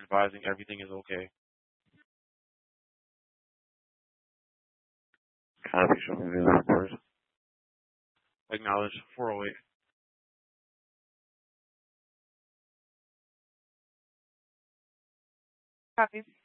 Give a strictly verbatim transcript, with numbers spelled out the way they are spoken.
advising everything is okay. Copy, show me the numbers. Acknowledge four oh eight. Copy.